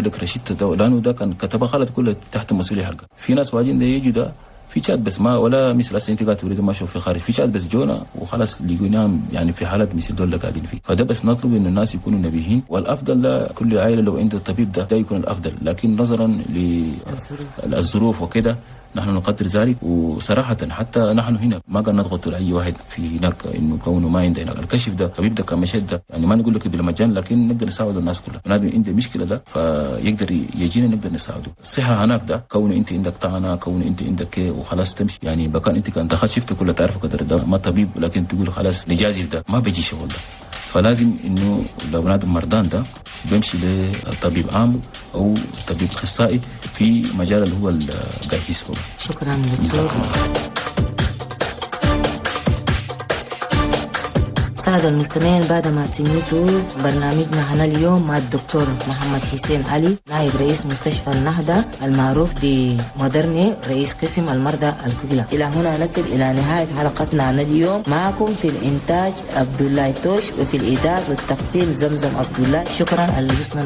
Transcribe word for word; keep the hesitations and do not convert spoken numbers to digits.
بقول لك رشيد ده، لانه ده كان كتبها خالد كلها تحت المسؤوليه حقه. في ناس واجين ده يجوا ده في شات بس ما ولا مثل هسه انت قاعد تريد ما اشوف في الخارج، في شات بس جونا وخلاص لقيناهم يعني في حالات مثل دول قاعدين فيه. فده بس نطلب انه الناس يكونوا نبيهين، والافضل لا كل عائله لو عندها الطبيب ده ده يكون الافضل، لكن نظرا للظروف وكده نحن نقدر ذلك. وصراحة حتى نحن هنا ما قد نضغط على أي واحد في هناك إنه كونه ما عندنا الكشف ده الطبيب ده كمشهد ده، يعني ما نقول لك بالمجان لكن نقدر نساعد الناس كلها. بنادم عنده مشكلة ده فيقدر يجينا نقدر نساعده. الصحة هناك ده كونه أنت عندك طعنة، كونه أنت عندك كي وخلاص تمشي، يعني بكان أنت كان دخلت شفت كله تعرف قدر ده ما طبيب، لكن تقول خلاص نجازف ده ما بيجي شغل ده. فلازم إنه لو بنادم مردان ده بيمشي لطبيب عام أو طبيب أخصائي في مجال اللي هو الجاهز فوق. شكرا دكتور. سادة المستمعين، بعد ما سمعتوا برنامجنا هنا اليوم مع الدكتور محمد حسين علي نائب رئيس مستشفى النهضة المعروف بمودرني رئيس قسم المرضى الكلى. إلى هنا نصل إلى نهاية حلقتنا هنا اليوم. معكم في الإنتاج عبد الله توش، وفي الإعداد والتقديم زمزم عبد الله. شكرا على الحسن